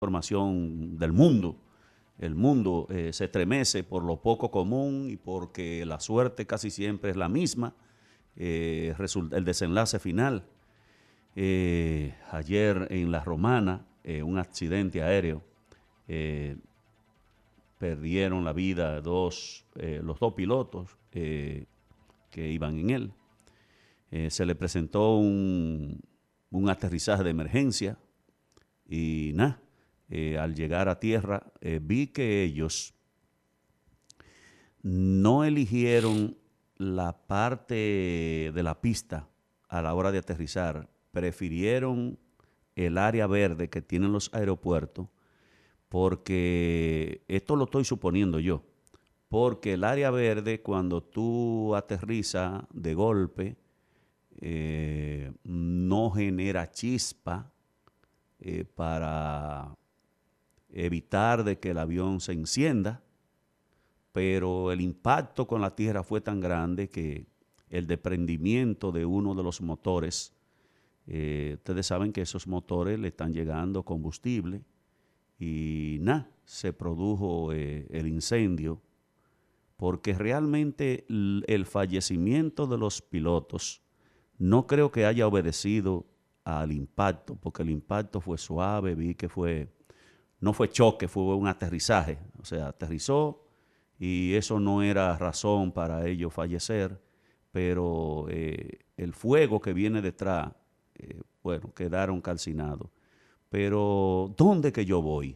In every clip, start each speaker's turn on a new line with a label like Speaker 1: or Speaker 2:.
Speaker 1: información del mundo. El mundo se estremece por lo poco común y porque la suerte casi siempre es la misma, el desenlace final. Ayer en La Romana, un accidente aéreo, perdieron la vida los dos pilotos que iban en él. Se le presentó un aterrizaje de emergencia y nada. Al llegar a tierra, vi que ellos no eligieron la parte de la pista a la hora de aterrizar. Prefirieron el área verde que tienen los aeropuertos, porque esto lo estoy suponiendo yo, porque el área verde, cuando tú aterrizas de golpe, no genera chispa para evitar de que el avión se encienda, pero el impacto con la tierra fue tan grande que el desprendimiento de uno de los motores, ustedes saben que esos motores le están llegando combustible y se produjo el incendio, porque realmente el fallecimiento de los pilotos no creo que haya obedecido al impacto, porque el impacto fue suave, vi que no fue choque, fue un aterrizaje. O sea, aterrizó y eso no era razón para ellos fallecer, pero el fuego que viene detrás, quedaron calcinados. Pero, ¿dónde que yo voy?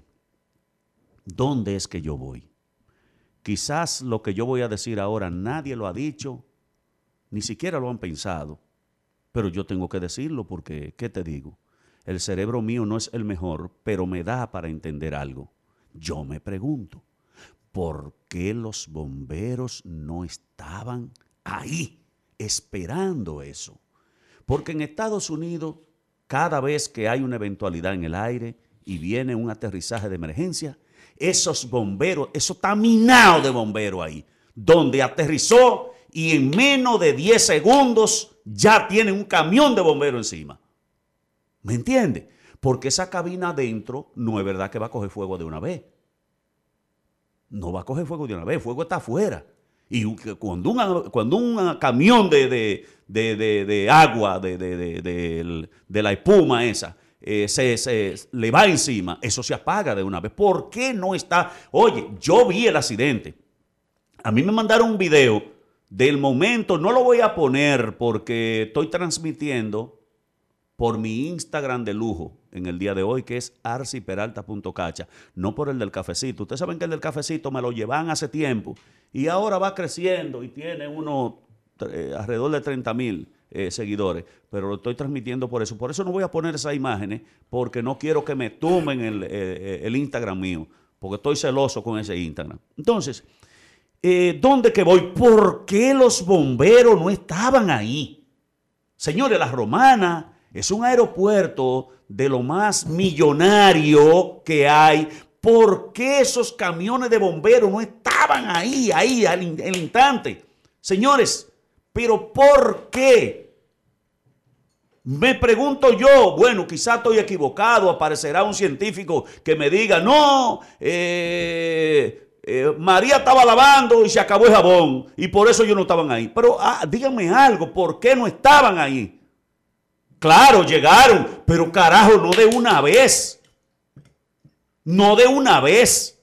Speaker 1: ¿Dónde es que yo voy? Quizás lo que yo voy a decir ahora nadie lo ha dicho, ni siquiera lo han pensado, pero yo tengo que decirlo porque, ¿qué te digo? El cerebro mío no es el mejor, pero me da para entender algo. Yo me pregunto, ¿por qué los bomberos no estaban ahí esperando eso? Porque en Estados Unidos, cada vez que hay una eventualidad en el aire y viene un aterrizaje de emergencia, esos bomberos, eso está minado de bomberos ahí, donde aterrizó y en menos de 10 segundos ya tiene un camión de bomberos encima. ¿Me entiende? Porque esa cabina adentro no es verdad que va a coger fuego de una vez. No va a coger fuego de una vez, el fuego está afuera. Y cuando un camión de agua, de la espuma esa, le va encima, eso se apaga de una vez. ¿Por qué no está? Oye, yo vi el accidente. A mí me mandaron un video del momento, no lo voy a poner porque estoy transmitiendo por mi Instagram de lujo en el día de hoy, que es arciperalta.cacha, no por el del cafecito. Ustedes saben que el del cafecito me lo llevan hace tiempo y ahora va creciendo y tiene alrededor de 30,000 seguidores, pero lo estoy transmitiendo por eso. Por eso no voy a poner esas imágenes, porque no quiero que me tumben el Instagram mío, porque estoy celoso con ese Instagram. Entonces, ¿dónde que voy? ¿Por qué los bomberos no estaban ahí? Señores, La Romana es un aeropuerto de lo más millonario que hay. ¿Por qué esos camiones de bomberos no estaban ahí al instante? Señores, ¿pero por qué? Me pregunto yo, bueno, quizá estoy equivocado, aparecerá un científico que me diga, no, María estaba lavando y se acabó el jabón y por eso ellos no estaban ahí. Pero díganme algo, ¿por qué no estaban ahí? Claro, llegaron, pero carajo, no de una vez. No de una vez.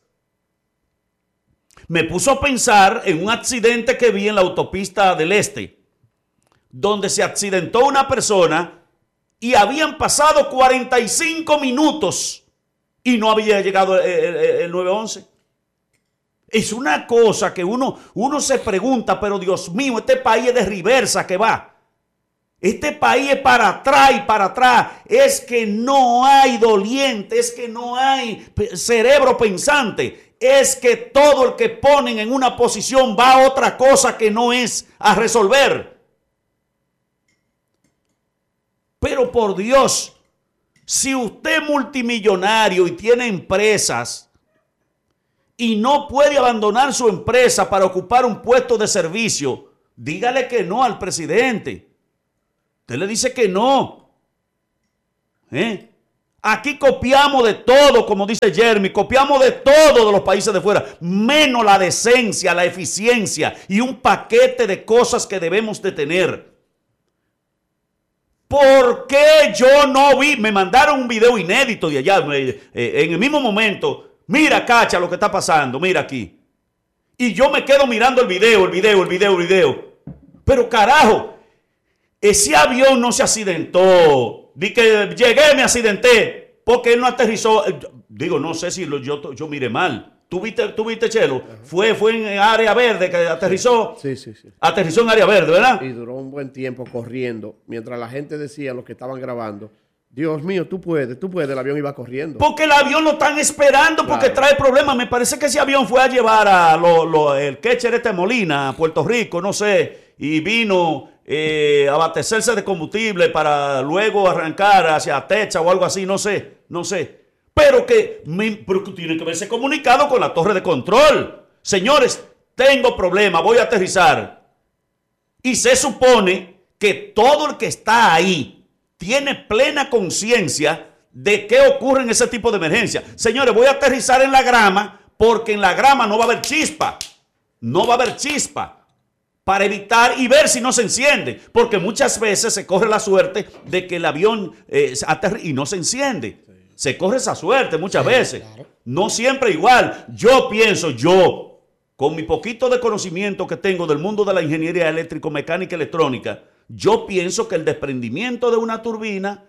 Speaker 1: Me puso a pensar en un accidente que vi en la autopista del Este, donde se accidentó una persona y habían pasado 45 minutos y no había llegado el 911. Es una cosa que uno se pregunta, pero Dios mío, este país es de reversa que va. Este país es para atrás y para atrás. Es que no hay doliente, es que no hay cerebro pensante. Es que todo el que ponen en una posición va a otra cosa que no es a resolver. Pero por Dios, si usted es multimillonario y tiene empresas y no puede abandonar su empresa para ocupar un puesto de servicio, dígale que no al presidente. Usted le dice que no. Aquí copiamos de todo, como dice Jeremy, copiamos de todo de los países de fuera, menos la decencia, la eficiencia y un paquete de cosas que debemos de tener. ¿Por qué yo no vi? Me mandaron un video inédito de allá, en el mismo momento. Mira, Cacha, lo que está pasando, mira aquí. Y yo me quedo mirando el video. Pero carajo, ese avión no se accidentó. Vi que llegué, me accidenté, porque él no aterrizó. Digo, no sé si yo miré mal. ¿Tú viste, Chelo? Fue en área verde que aterrizó.
Speaker 2: Sí.
Speaker 1: Aterrizó en área verde, ¿verdad?
Speaker 2: Y duró un buen tiempo corriendo, mientras la gente decía, los que estaban grabando, Dios mío, tú puedes, el avión iba corriendo. Porque
Speaker 1: el avión lo están esperando, porque trae problemas. Me parece que ese avión fue a llevar el catcher Molina a Puerto Rico, no sé, y vino a abastecerse de combustible para luego arrancar hacia Texas o algo así, no sé. Pero que tiene que verse comunicado con la torre de control. Señores, tengo problema, voy a aterrizar. Y se supone que todo el que está ahí tiene plena conciencia de qué ocurre en ese tipo de emergencia. Señores, voy a aterrizar en la grama porque en la grama no va a haber chispa. No va a haber chispa para evitar y ver si no se enciende. Porque muchas veces se corre la suerte de que el avión aterriza y no se enciende. Sí. Se corre esa suerte muchas veces. Claro. No siempre igual. Yo pienso, con mi poquito de conocimiento que tengo del mundo de la ingeniería eléctrico, mecánica y electrónica, yo pienso que el desprendimiento de una turbina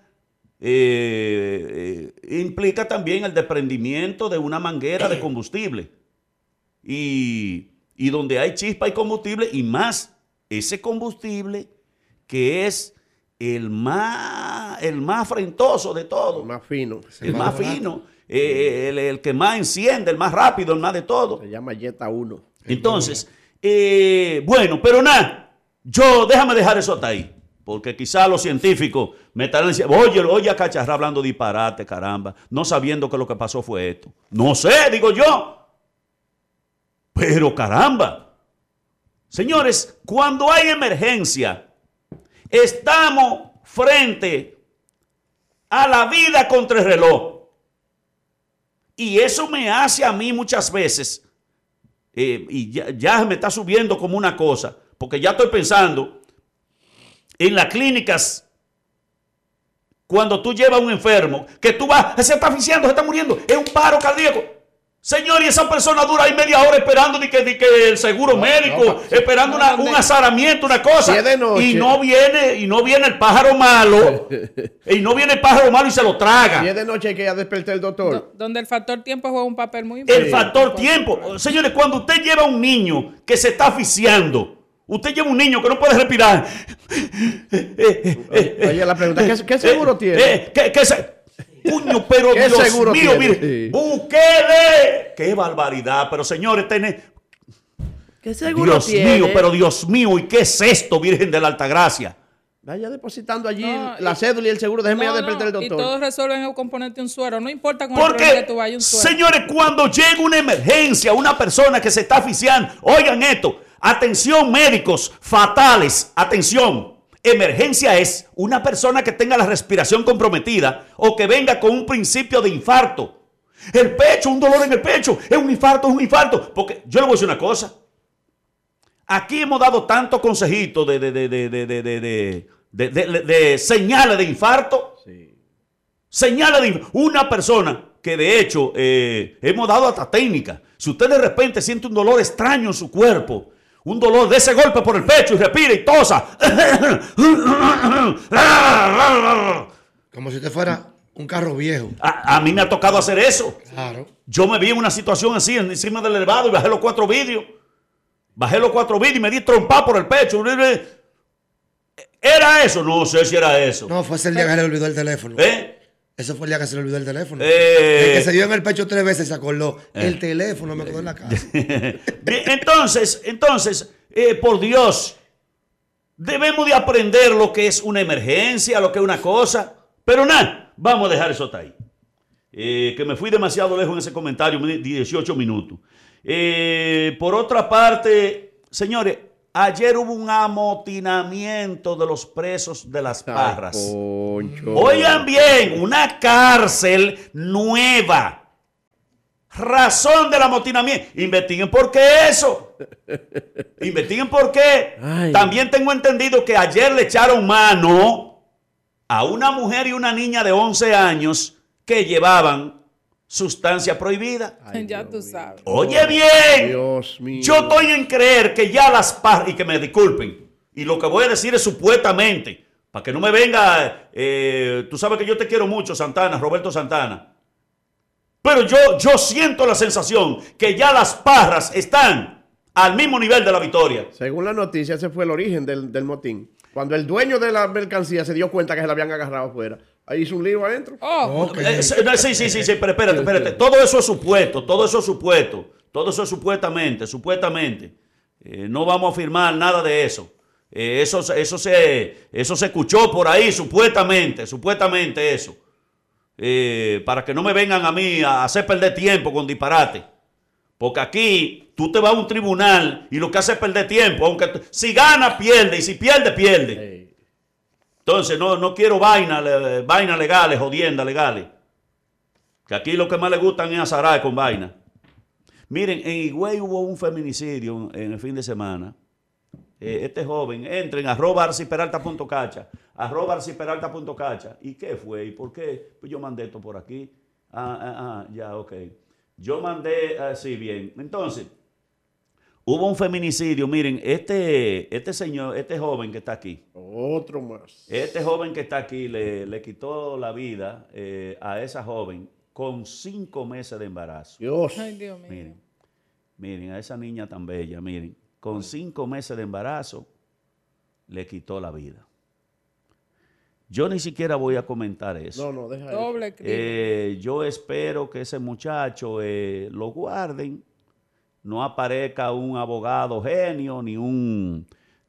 Speaker 1: implica también el desprendimiento de una manguera de combustible. Y donde hay chispa y combustible, y más ese combustible que es el más afrentoso de todo.
Speaker 2: El más fino.
Speaker 1: El más fino. El que más enciende, el más rápido, el más de todo.
Speaker 2: Se llama Jetta 1.
Speaker 1: Entonces, bueno, pero nada. Déjame dejar eso hasta ahí, porque quizás los científicos me estarán diciendo, oye a Cacharra hablando disparate, caramba, no sabiendo que lo que pasó fue esto. No sé, digo yo. Pero caramba. Señores, cuando hay emergencia, estamos frente a la vida contra el reloj. Y eso me hace a mí muchas veces, y ya me está subiendo como una cosa, porque ya estoy pensando en las clínicas, cuando tú llevas a un enfermo, que tú vas, se está asfixiando, se está muriendo, es un paro cardíaco. Señor, y esa persona dura ahí media hora esperando de que el seguro médico, esperando un azaramiento, una cosa. Y no viene el pájaro malo. Y no viene el pájaro malo y se lo traga.
Speaker 2: Si es de noche hay que ya despertar el doctor.
Speaker 3: Donde el factor tiempo juega un papel muy importante.
Speaker 1: El factor tiempo. Señores, cuando usted lleva a un niño que se está asfixiando, usted lleva un niño que no puede respirar.
Speaker 2: Oye, la pregunta, ¿qué seguro tiene?
Speaker 1: Puño, pero Dios mío, mire, Bukele. ¡Qué barbaridad! Pero señores,
Speaker 2: ¿qué seguro
Speaker 1: Dios
Speaker 2: tiene?
Speaker 1: Mío, pero Dios mío, ¿y qué es esto, Virgen de la Altagracia?
Speaker 2: Vaya depositando allí la cédula y el seguro, déjeme ya despertar el doctor.
Speaker 3: Y todos resuelven con ponerte un suero, no importa con el problema que tú vayas, un suero.
Speaker 1: Señores, cuando llega una emergencia, una persona que se está asfixiando, oigan esto, atención médicos, fatales, atención. Emergencia es una persona que tenga la respiración comprometida o que venga con un principio de infarto. El pecho, un dolor en el pecho, es un infarto. Porque yo le voy a decir una cosa. Aquí hemos dado tantos consejitos de señales de infarto. Sí. Señales de infarto. Una persona que de hecho hemos dado hasta técnica. Si usted de repente siente un dolor extraño en su cuerpo, un dolor de ese golpe por el pecho y respira y tosa.
Speaker 4: Como si te fuera un carro viejo.
Speaker 1: A mí me ha tocado hacer eso.
Speaker 4: Claro.
Speaker 1: Yo me vi en una situación así encima del elevado y bajé los 4 vidrios. Y me di trompa por el pecho. ¿Era eso? No sé si era eso.
Speaker 4: No, fue ese el día que se le olvidó el teléfono. Ese fue el día que se le olvidó el teléfono. El que se dio en el pecho 3 veces se acordó. El teléfono me quedó en la casa.
Speaker 1: Entonces, por Dios, debemos de aprender lo que es una emergencia, lo que es una cosa. Pero nada, vamos a dejar eso hasta ahí. Que me fui demasiado lejos en ese comentario, 18 minutos. Por otra parte, señores, Ayer hubo un amotinamiento de los presos de Las Parras.
Speaker 2: Ay, concho.
Speaker 1: Oigan bien, una cárcel nueva. Razón del amotinamiento. Investiguen por qué eso. Investiguen por qué.
Speaker 2: Ay.
Speaker 1: También tengo entendido que ayer le echaron mano a una mujer y una niña de 11 años que llevaban sustancia prohibida.
Speaker 2: Ay,
Speaker 3: Ya
Speaker 2: Dios
Speaker 3: tú
Speaker 2: mío.
Speaker 3: sabes.
Speaker 1: Oye bien,
Speaker 2: Dios mío.
Speaker 1: yo estoy en creer que ya Las Parras, y que me disculpen, y lo que voy a decir es supuestamente, para que no me venga, tú sabes que yo te quiero mucho, Santana, Roberto Santana, pero yo siento la sensación que ya Las Parras están al mismo nivel de La Victoria.
Speaker 2: Según la noticia, ese fue el origen del motín. Cuando el dueño de la mercancía se dio cuenta que se la habían agarrado afuera, ahí hizo un lío adentro.
Speaker 3: Oh,
Speaker 4: Ok.
Speaker 1: Sí, pero espérate. Todo eso es supuesto, todo eso es supuestamente. No vamos a afirmar nada de eso. Eso se escuchó por ahí, supuestamente eso. Para que no me vengan a mí a hacer perder tiempo con disparate. Porque aquí tú te vas a un tribunal y lo que hace es perder tiempo. Aunque si gana, pierde. Y si pierde, pierde.
Speaker 2: Hey.
Speaker 1: Entonces no quiero vainas legales, jodiendas legales. Que aquí lo que más le gustan es azarar con vainas. Miren, en Higüey hubo un feminicidio en el fin de semana. Este joven, entren a @arciperalta.cacha. ¿Y qué fue? ¿Y por qué? Pues yo mandé esto por aquí. Ya, ok. Yo mandé, sí, bien. Entonces, hubo un feminicidio. Miren, este joven que está aquí.
Speaker 2: Otro más.
Speaker 1: Este joven que está aquí le quitó la vida a esa joven con 5 meses de embarazo.
Speaker 2: Dios.
Speaker 3: ay, Dios mío.
Speaker 1: Miren, a esa niña tan bella, miren, con 5 meses de embarazo le quitó la vida. Yo ni siquiera voy a comentar eso.
Speaker 2: No, deja eso.
Speaker 3: Doble crimen.
Speaker 1: Yo espero que ese muchacho lo guarden, no aparezca un abogado genio, ni un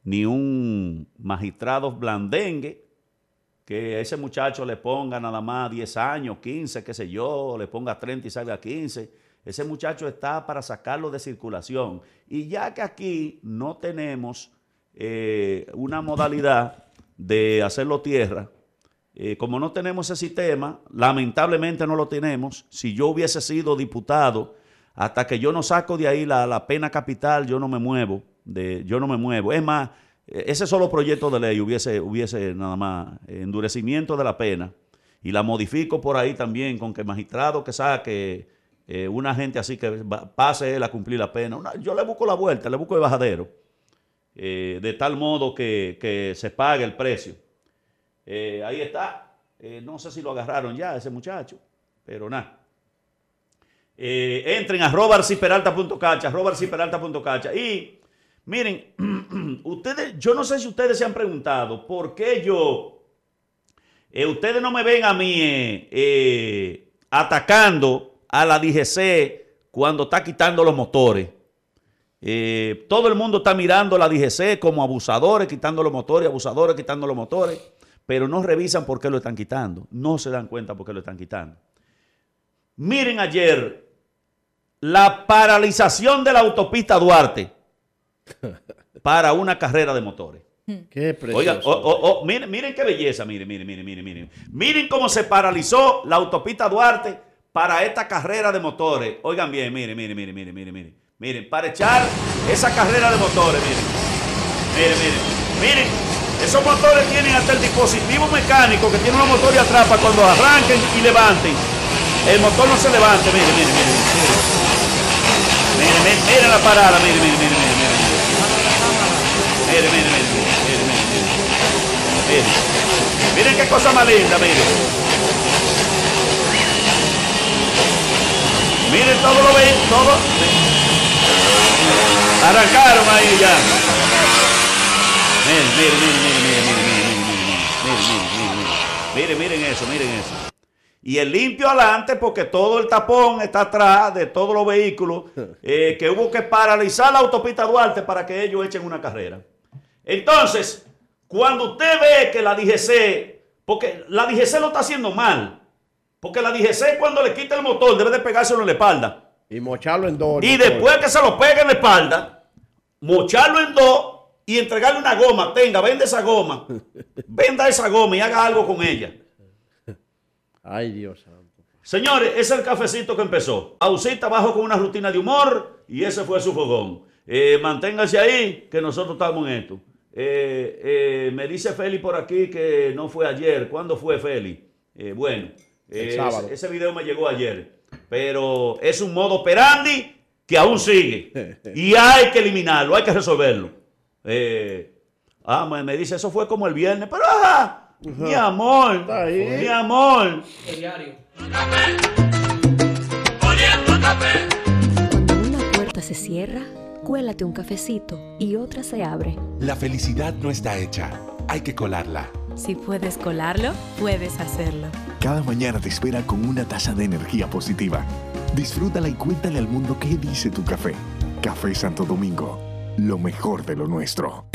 Speaker 1: magistrado blandengue, que a ese muchacho le ponga nada más 10 años, 15, qué sé yo, le ponga 30 y salga 15. Ese muchacho está para sacarlo de circulación. Y ya que aquí no tenemos una modalidad de hacerlo tierra, como no tenemos ese sistema, lamentablemente no lo tenemos. Si yo hubiese sido diputado, hasta que yo no saco de ahí la pena capital, yo no me muevo. Es más, ese solo proyecto de ley hubiese nada más endurecimiento de la pena, y la modifico por ahí también con que el magistrado que saque una gente así que pase él a cumplir la pena. Yo le busco la vuelta, le busco el bajadero, de tal modo que se pague el precio. Ahí está. No sé si lo agarraron ya ese muchacho, pero nada. Entren a @arciperalta.cacha. Y miren, yo no sé si ustedes se han preguntado por qué ustedes no me ven a mí atacando a la DGC cuando está quitando los motores. Todo el mundo está mirando a la DGC como abusadores quitando los motores, pero no revisan por qué lo están quitando. No se dan cuenta por qué lo están quitando. Miren ayer la paralización de la autopista Duarte para una carrera de motores.
Speaker 2: Qué precioso.
Speaker 1: Oiga, miren qué belleza, miren. Miren cómo se paralizó la autopista Duarte para esta carrera de motores. Oigan bien, miren. Miren, para echar esa carrera de motores, miren. Esos motores tienen hasta el dispositivo mecánico que tiene unos motores atrás para cuando arranquen y levanten. El motor no se levante, miren. Miren la parada, miren. Miren qué cosa más linda, miren. Miren todo lo ven, todo. Arrancaron ahí ya. Miren eso. Y el limpio adelante porque todo el tapón está atrás de todos los vehículos que hubo que paralizar la autopista Duarte para que ellos echen una carrera. Entonces, cuando usted ve que la DGC, porque la DGC lo está haciendo mal, porque la DGC cuando le quita el motor debe de pegárselo en la espalda.
Speaker 2: Y mocharlo en dos.
Speaker 1: Y después que se lo pegue en la espalda, mocharlo en dos y entregarle una goma. Tenga, vende esa goma. Venda esa goma y haga algo con ella.
Speaker 2: Ay, Dios santo.
Speaker 1: Señores, ese es el cafecito que empezó. Ausita bajó con una rutina de humor y ese fue su fogón. Manténgase ahí, que nosotros estamos en esto. Me dice Feli por aquí que no fue ayer. ¿Cuándo fue, Feli? Bueno, ese video me llegó ayer. Pero es un modo operandi que aún sigue. Y hay que eliminarlo, hay que resolverlo. Me dice, eso fue como el viernes. Pero, mi amor, mi amor.
Speaker 5: El diario.
Speaker 6: Cuando una puerta se cierra, cuélate un cafecito y otra se abre.
Speaker 7: La felicidad no está hecha, hay que colarla.
Speaker 8: Si puedes colarlo, puedes hacerlo.
Speaker 9: Cada mañana te espera con una taza de energía positiva. Disfrútala y cuéntale al mundo qué dice tu café. Café Santo Domingo, lo mejor de lo nuestro.